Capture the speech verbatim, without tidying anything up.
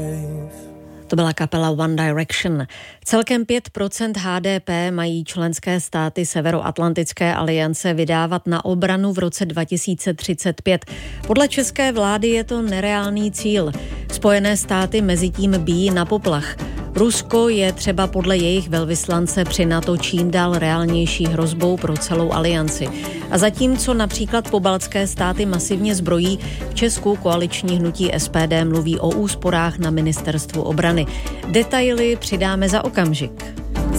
To byla kapela One Direction. Celkem pět procent H D P mají členské státy Severoatlantické aliance vydávat na obranu v roce dva tisíce třicet pět. Podle české vlády je to nereálný cíl. Spojené státy mezitím bijí na poplach. Rusko je třeba podle jejich velvyslance při NATO čím dál reálnější hrozbou pro celou alianci. A zatímco například pobaltské státy masivně zbrojí, v Česku koaliční hnutí S P D mluví o úsporách na ministerstvu obrany. Detaily přidáme za okamžik.